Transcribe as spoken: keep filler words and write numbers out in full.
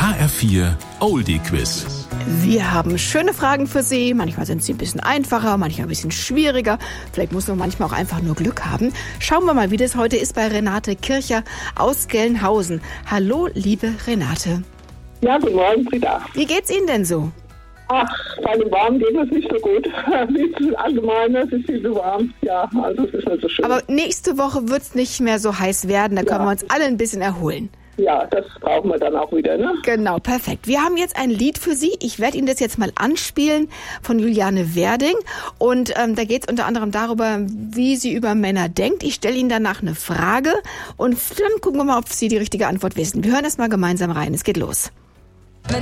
H R vier Oldie Quiz. Wir haben schöne Fragen für Sie. Manchmal sind sie ein bisschen einfacher, manchmal ein bisschen schwieriger. Vielleicht muss man manchmal auch einfach nur Glück haben. Schauen wir mal, wie das heute ist bei Renate Kircher aus Gelnhausen. Hallo, liebe Renate. Ja, guten Morgen, Britta. Wie geht's Ihnen denn so? Ach, bei dem Warmen geht es nicht so gut. Nicht allgemein, es ist viel zu warm. Ja, also es ist nicht so schön. Aber nächste Woche wird's nicht mehr so heiß werden. Da können Ja. wir uns alle ein bisschen erholen. Ja, das brauchen wir dann auch wieder, ne? Genau, perfekt. Wir haben jetzt ein Lied für Sie. Ich werde Ihnen das jetzt mal anspielen von Juliane Werding. Und ähm, da geht es unter anderem darüber, wie sie über Männer denkt. Ich stelle Ihnen danach eine Frage und dann gucken wir mal, ob Sie die richtige Antwort wissen. Wir hören das mal gemeinsam rein. Es geht los.